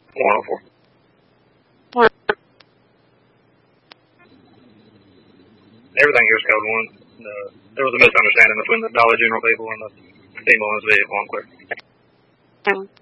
104. Everything here's code 1. There was a misunderstanding between the Dollar General people and the people in this vehicle. I'm clear.